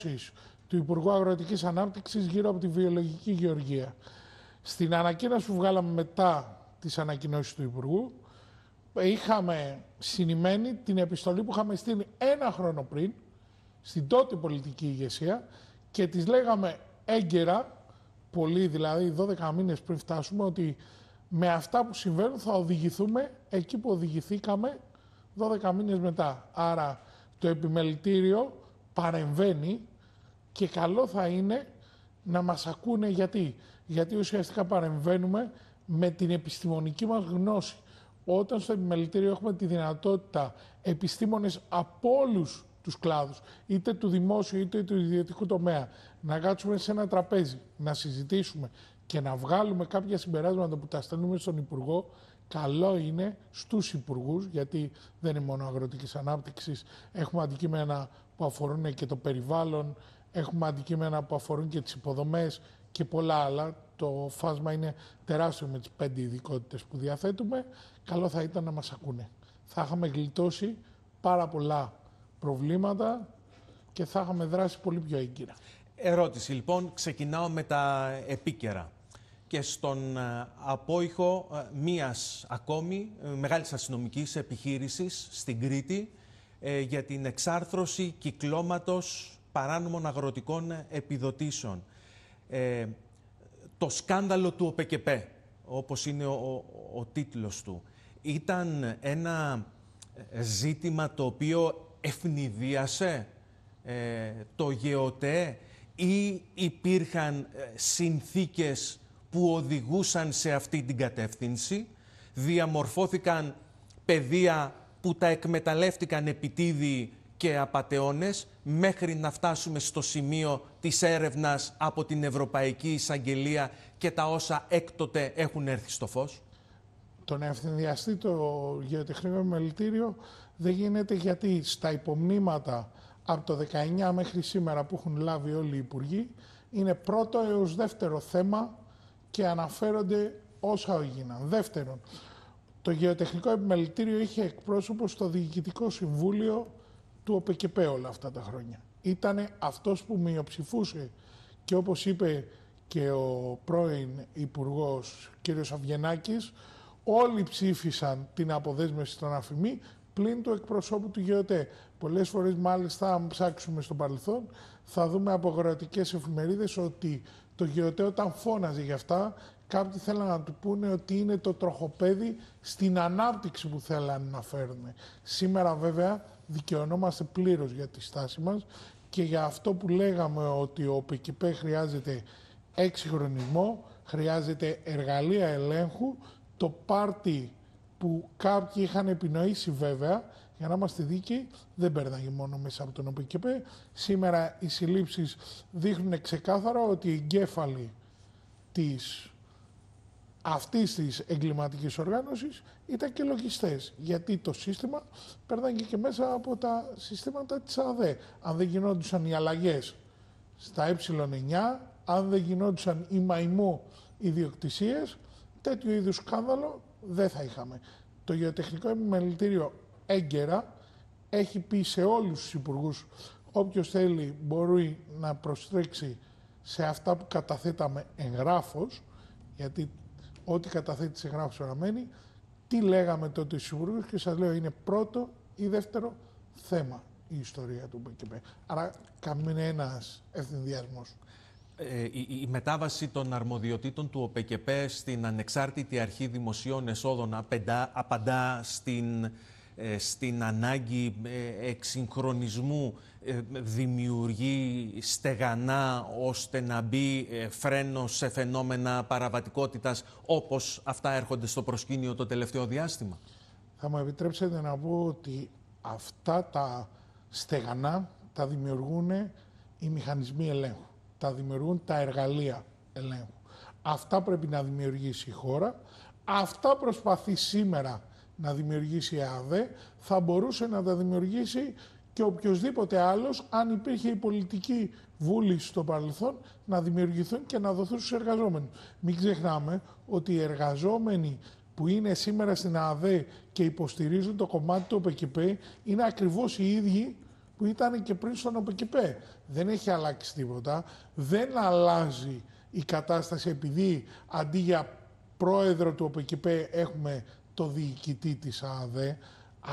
του Υπουργού Αγροτικής Ανάπτυξης γύρω από τη βιολογική γεωργία. Στην ανακοίνωση που βγάλαμε μετά τις ανακοινώσεις του Υπουργού, είχαμε συνημμένη την επιστολή που είχαμε στείλει 1 χρόνο πριν στην τότε πολιτική ηγεσία και τις λέγαμε έγκαιρα, πολύ δηλαδή 12 μήνες πριν φτάσουμε, ότι με αυτά που συμβαίνουν θα οδηγηθούμε εκεί που οδηγηθήκαμε 12 μήνες μετά. Άρα το επιμελητήριο παρεμβαίνει και καλό θα είναι να μας ακούνε γιατί ουσιαστικά παρεμβαίνουμε με την επιστημονική μας γνώση. Όταν στο επιμελητήριο έχουμε τη δυνατότητα επιστήμονες από όλους τους κλάδους, είτε του δημόσιου είτε του ιδιωτικού τομέα, να κάτσουμε σε ένα τραπέζι, να συζητήσουμε και να βγάλουμε κάποια συμπεράσματα που τα στέλνουμε στον Υπουργό, καλό είναι στους υπουργούς, γιατί δεν είναι μόνο αγροτικής ανάπτυξης, έχουμε αντικείμενα που αφορούν και το περιβάλλον, έχουμε αντικείμενα που αφορούν και τις υποδομές και πολλά άλλα. Το φάσμα είναι τεράστιο με τις 5 ειδικότητες που διαθέτουμε. Καλό θα ήταν να μας ακούνε. Θα είχαμε γλιτώσει πάρα πολλά προβλήματα και θα είχαμε δράσει πολύ πιο έγκυρα. Ερώτηση λοιπόν, ξεκινάω με τα επίκαιρα. Και στον απόϊχο μίας ακόμη μεγάλης αστυνομικής επιχείρησης στην Κρήτη για την εξάρθρωση κυκλώματος παράνομων αγροτικών επιδοτήσεων. Το σκάνδαλο του ΟΠΕΚΕΠΕ, όπως είναι ο τίτλος του, ήταν ένα ζήτημα το οποίο ευνηδίασε το ΓΕΟΤΕ ή υπήρχαν συνθήκες που οδηγούσαν σε αυτή την κατεύθυνση, διαμορφώθηκαν πεδία που τα εκμεταλλεύτηκαν επιτίδιοι και απατεώνες μέχρι να φτάσουμε στο σημείο της έρευνας από την Ευρωπαϊκή Εισαγγελία και τα όσα έκτοτε έχουν έρθει στο φως. Το να ευθυνδιαστεί το γεωτεχνικό επιμελητήριο δεν γίνεται γιατί στα υπομνήματα από το 19 μέχρι σήμερα που έχουν λάβει όλοι οι υπουργοί είναι πρώτο έως δεύτερο θέμα και αναφέρονται όσα έγιναν. Δεύτερον, το γεωτεχνικό επιμελητήριο είχε εκπρόσωπο στο Διοικητικό Συμβούλιο του ΟΠΕΚΕΠΕ όλα αυτά τα χρόνια. Ήτανε αυτός που μειοψηφούσε και όπως είπε και ο πρώην Υπουργός κ. Αυγενάκης, όλοι ψήφισαν την αποδέσμευση των αφημί πλην του εκπροσώπου του ΓΕΟΤΕ. Πολλές φορές μάλιστα, αν ψάξουμε στο παρελθόν, θα δούμε από αγροτικές εφημερίδες ότι το ΓΕΟΤΕ όταν φώναζε γι' αυτά, κάποιοι θέλαν να του πούνε ότι είναι το τροχοπέδι στην ανάπτυξη που θέλαν να φέρουν. Σήμερα βέβαια δικαιωνόμαστε πλήρως για τη στάση μας και για αυτό που λέγαμε ότι ο ΟΠΕΚΕΠΕ χρειάζεται εξυγχρονισμό, χρειάζεται εργαλεία ελέγχου, το πάρτι που κάποιοι είχαν επινοήσει βέβαια, για να είμαστε δίκαιοι, δεν πέρναγε μόνο μέσα από τον ΟΠΕΚΕΠΕ. Σήμερα οι συλλήψεις δείχνουν ξεκάθαρα ότι οι εγκέφαλοι αυτής της εγκληματικής οργάνωσης ήταν και λογιστές. Γιατί το σύστημα πέρναγε και μέσα από τα συστήματα της ΑΔΕ. Αν δεν γινόντουσαν οι αλλαγές στα ε9, αν δεν γινόντουσαν οι μαϊμού ιδιοκτησίες, τέτοιο είδους σκάνδαλο δεν θα είχαμε. Το γεωτεχνικό επιμελητήριο έγκαιρα έχει πει σε όλους τους υπουργούς, όποιος θέλει μπορεί να προστρέξει σε αυτά που καταθέταμε εγγράφος, γιατί ό,τι καταθέτει εγγράφος παραμένει, τι λέγαμε τότε στους υπουργούς και σας λέω είναι πρώτο ή δεύτερο θέμα η ιστορία του ΟΠΕΚΕΠΕ. Άρα κανένας ευθυνδιασμός. Η μετάβαση των αρμοδιοτήτων του ΟΠΕΚΕΠΕ στην Ανεξάρτητη Αρχή Δημοσίων Εσόδων απαντά στην ανάγκη εξυγχρονισμού, δημιουργεί στεγανά ώστε να μπει φρένο σε φαινόμενα παραβατικότητας όπως αυτά έρχονται στο προσκήνιο το τελευταίο διάστημα. Θα μου επιτρέψετε να πω ότι αυτά τα στεγανά τα δημιουργούν οι μηχανισμοί ελέγχου. Τα δημιουργούν τα εργαλεία ελέγχου. Αυτά πρέπει να δημιουργήσει η χώρα. Αυτά προσπαθεί σήμερα να δημιουργήσει η ΑΔΕ. Θα μπορούσε να τα δημιουργήσει και οποιοδήποτε άλλος, αν υπήρχε η πολιτική βούληση στο παρελθόν, να δημιουργηθούν και να δοθούν στους εργαζόμενους. Μην ξεχνάμε ότι οι εργαζόμενοι που είναι σήμερα στην ΑΔΕ και υποστηρίζουν το κομμάτι του ΟΠΕΚΕΠΕ είναι ακριβώς οι ίδιοι που ήταν και πριν στον ΟΠΕΚΕΠΕ. Δεν έχει αλλάξει τίποτα, δεν αλλάζει η κατάσταση επειδή αντί για πρόεδρο του ΟΠΕΚΕΠΕ έχουμε το διοικητή της ΑΑΔ.